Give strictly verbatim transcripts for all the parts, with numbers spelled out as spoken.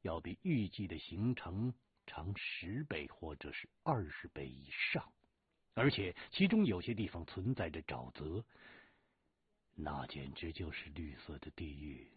要比预计的行程长十倍或者是二十倍以上，而且其中有些地方存在着沼泽，那简直就是绿色的地狱。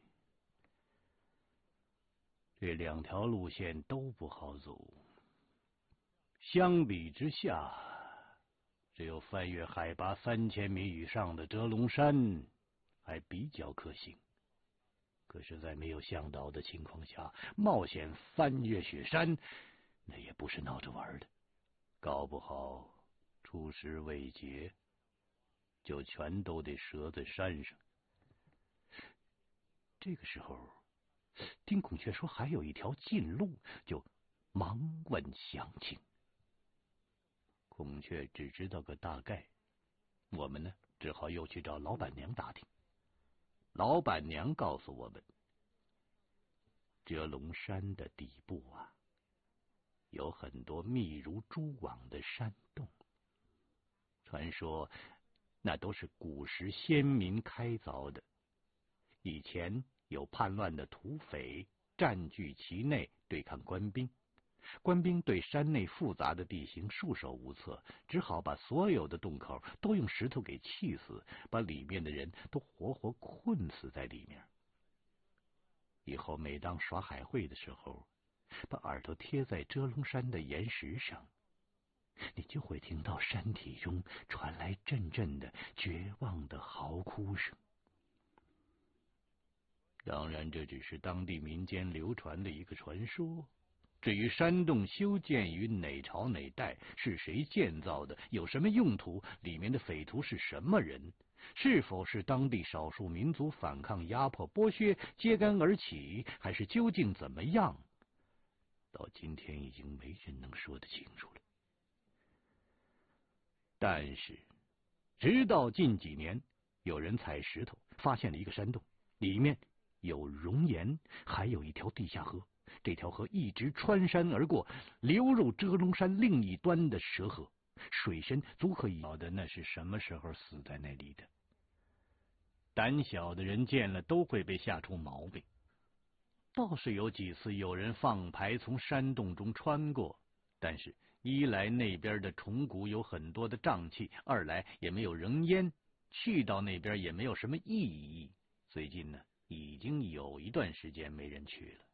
这两条路线都不好走，相比之下，只有翻越海拔三千米以上的遮龙山还比较可行。可是，在没有向导的情况下，冒险翻越雪山，那也不是闹着玩的，搞不好出师未捷，就全都得折在山上。这个时候，丁孔雀说还有一条近路，就忙问详情。孔雀只知道个大概，我们呢只好又去找老板娘打听。老板娘告诉我们，遮龙山的底部啊，有很多密如蛛网的山洞，传说那都是古时先民开凿的。以前有叛乱的土匪占据其内对抗官兵，官兵对山内复杂的地形束手无策，只好把所有的洞口都用石头给砌死，把里面的人都活活困死在里面。以后每当耍海会的时候，把耳朵贴在遮龙山的岩石上，你就会听到山体中传来阵阵的绝望的嚎哭声。当然，这只是当地民间流传的一个传说。至于山洞修建于哪朝哪代，是谁建造的，有什么用途，里面的匪徒是什么人，是否是当地少数民族反抗压迫剥削揭竿而起，还是究竟怎么样，到今天已经没人能说得清楚了。但是直到近几年，有人采石头发现了一个山洞，里面有熔岩，还有一条地下河。这条河一直穿山而过，流入遮龙山另一端的蛇河，水深足可以晓得那是什么时候死在那里的。胆小的人见了都会被吓出毛病。倒是有几次有人放牌从山洞中穿过，但是一来那边的虫谷有很多的瘴气，二来也没有人烟，去到那边也没有什么意义。最近呢，已经有一段时间没人去了。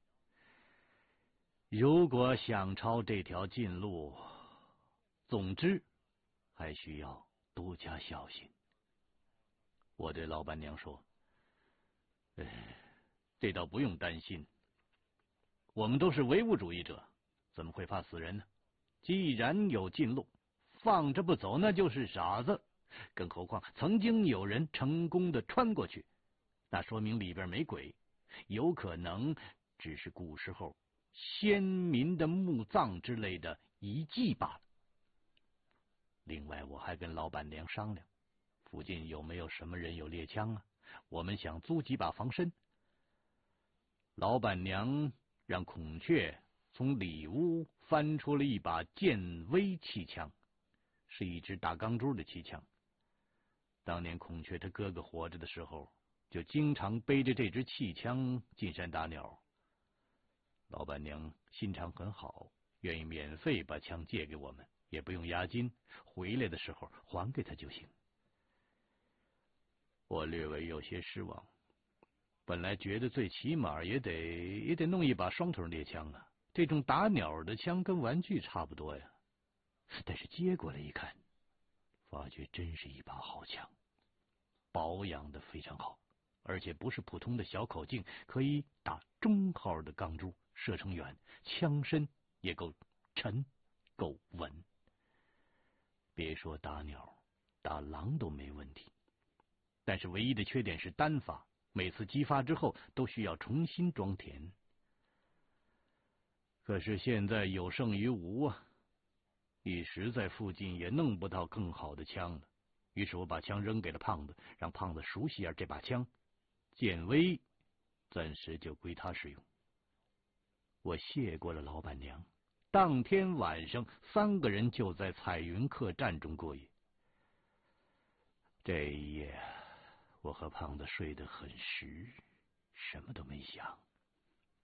如果想抄这条近路，总之还需要多加小心。我对老板娘说，哎，这倒不用担心，我们都是唯物主义者，怎么会怕死人呢？既然有近路，放着不走那就是傻子，更何况曾经有人成功的穿过去，那说明里边没鬼，有可能只是古时候先民的墓葬之类的遗迹罢了。另外，我还跟老板娘商量，附近有没有什么人有猎枪啊？我们想租几把防身。老板娘让孔雀从里屋翻出了一把剑威气枪，是一支大钢珠的气枪。当年孔雀他哥哥活着的时候，就经常背着这支气枪进山打鸟。老板娘心肠很好，愿意免费把枪借给我们，也不用押金，回来的时候还给他就行。我略微有些失望，本来觉得最起码也得也得弄一把双筒猎枪啊，这种打鸟的枪跟玩具差不多呀。但是接过来一看，发觉真是一把好枪，保养的非常好，而且不是普通的小口径，可以打中号的钢珠，射程远，枪身也够沉够稳。别说打鸟，打狼都没问题。但是唯一的缺点是单发，每次击发之后都需要重新装填。可是现在有胜于无啊，一时在附近也弄不到更好的枪了。于是我把枪扔给了胖子，让胖子熟悉一下这把枪，剑威暂时就归他使用。我谢过了老板娘，当天晚上三个人就在彩云客栈中过夜。这一夜我和胖子睡得很实，什么都没想。